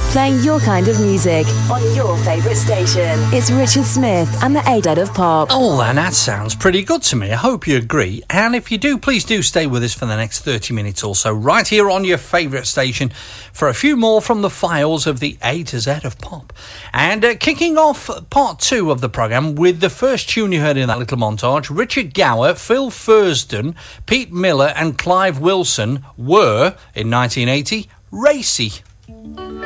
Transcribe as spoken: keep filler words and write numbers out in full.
playing your kind of music on your favourite station. It's Richard Smith and the A-Dad of Pop. Oh, and that sounds pretty good to me. I hope you agree. And if you do, please do stay with us for the next thirty minutes or so, right here on your favourite station, for a few more from the files of the A to Z of Pop. And uh, kicking off part two of the programme with the first tune you heard in that little montage, Richard Gower, Phil Fursden, Pete Miller and Clive Wilson were, in nineteen eighty, Racy.